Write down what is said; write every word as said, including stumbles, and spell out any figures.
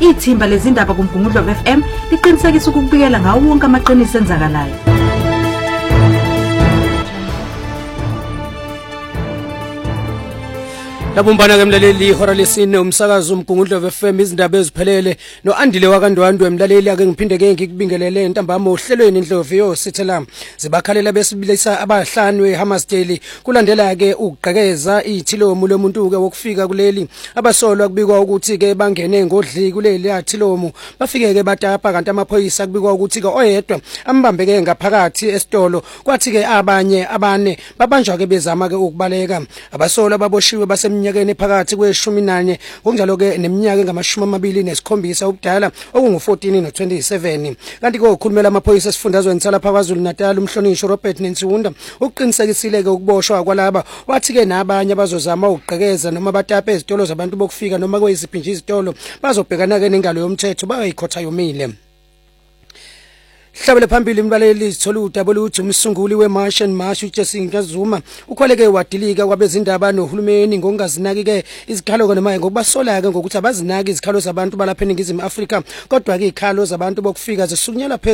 ithimba lezindaba kuMgungundlo F M liqinisekisa ukubikela ngawo wonke amaqiniso enzakalayo. Labumbana ke mlaleli ihora lesine umsakazo uMgungundlo F M izindaba eziphelele no Andile wakandwandwe mlaleli ake ngiphinde ke ngikubingelele ntambama ohlelweni indlovu yosithela zibakhalela besibilisa abahlanu eHammersdale kulandela ke ukugqekeza ithilomu lomuntu ke wokufika kuleli abasolwa kubikwa ukuthi ke bangene ngodli kuleli athilomu bafike ke batapa kanti amaphoyisa kubikwa ukuthi ke oyedwa ambambe ke ngaphakathi esitolo kwathi ke abanye abane babanjwa ke bezama ke ukubaleka abasolwa baboshiwe base nyakeni phakathi kweshumi nanye ngokunjalo ke neminyaka engamashumi amabili nesikhombisa ubudala okungu fourteen no twenty-seven kanti ke ukhulumela amaphoyisa esifundazweni salapha kwaZulu Natal umhlonisho Robert Nensunda uqinisekisile ke ukuboshwa kwalaba wathi ke nabanye abazozama ukugqekeza noma batapa ezitolo zabantu bokufika noma kweziphinji izitolo bazobhekana ke nengalo yomthetho bayikhotha yomile. Hlabele phambili imbaleli sithola udaba oluthi umsunguli weMarch and March uJessica Zuma ukholeke wadilika kwabezindaba nohulumeni ngokungazinaki ke izikhalo noma ngokubasola ke ngokuthi abazinaki izikhalo zabantu balapha eNingizimu Afrika kodwa ke izikhalo zabantu bokufika zisukunyelwa